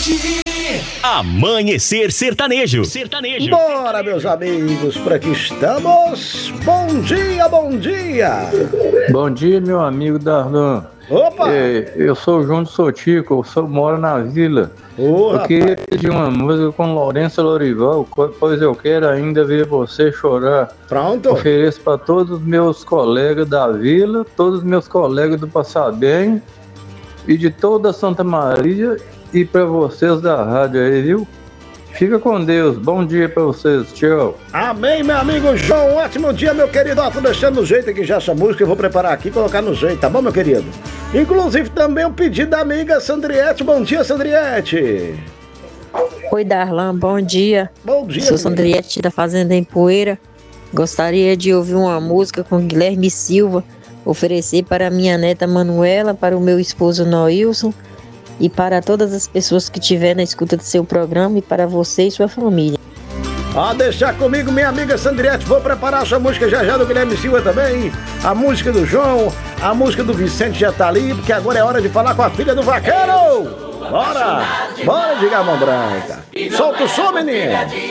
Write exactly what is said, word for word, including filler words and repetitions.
Amanhecer Sertanejo. Sertanejo. Bora, meus amigos, por aqui estamos. Bom dia, bom dia. Bom dia, meu amigo Darlan. Opa! É, eu sou o João de Sotico, eu sou, moro na vila. Ô, eu queria pedir uma música com Lourenço Lorival, pois eu quero ainda ver você chorar. Pronto. Ofereço para todos os meus colegas da vila, todos os meus colegas do Passabenho e de toda Santa Maria e para vocês da rádio aí, viu? Fica com Deus, bom dia pra vocês, tchau. Amém, meu amigo João, ótimo dia, meu querido. Ó, tô deixando no jeito aqui já essa música, eu vou preparar aqui e colocar no jeito, tá bom, meu querido? Inclusive também o pedido da amiga Sandriete. Bom dia, Sandriete. Oi, Darlan, bom dia. Bom dia. Sou Sandriete da Fazenda em Poeira. Gostaria de ouvir uma música com Guilherme Silva, oferecer para minha neta Manuela, para o meu esposo Noilson, e para todas as pessoas que estiverem na escuta do seu programa e para você e sua família. Ó, deixar comigo, minha amiga Sandriete. Vou preparar a sua música já já do Guilherme Silva também. A música do João, a música do Vicente já tá ali, porque agora é hora de falar com a filha do vaqueiro. Bora! Bora, diga a mão branca. Solta o som, menino.